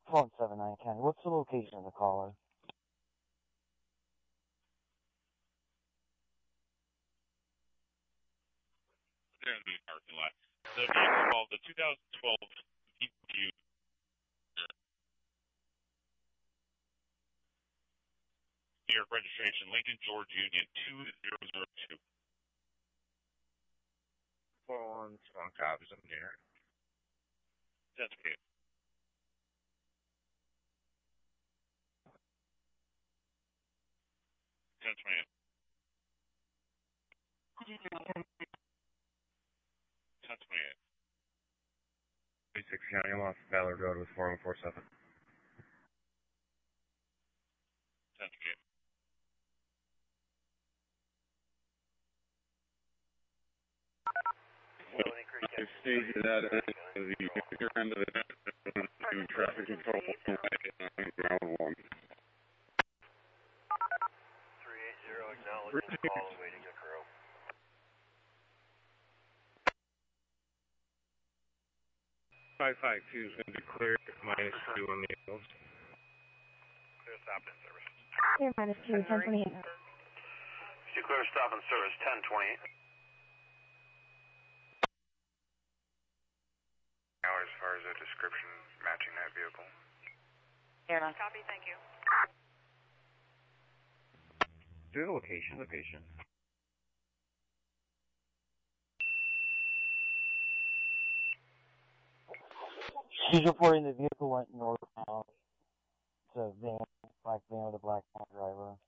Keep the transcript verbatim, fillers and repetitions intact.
Phone seven nine County. What's the location of the caller? There in the parking lot. The vehicle involved the two thousand twelve B M W. New York registration, Lincoln, George Union two zero zero two. Phone strong copies. I'm here. That's okay. That's right. That's right. Essex County, I'm off Ballard Road with four one four seven. That's okay. I stated that as the your end of the to traffic control on ground one. three eight zero, acknowledging call, awaiting a crew. five five two is going to be clear, minus two on the hills. Clear stop and service. Clear minus two, ten twenty-eight. See clear stop and service, ten twenty-eight. Now as far as a description matching that vehicle. Airline. Copy, thank you. Do the location, location. She's reporting the vehicle went northbound. It's a van, black van with a black driver.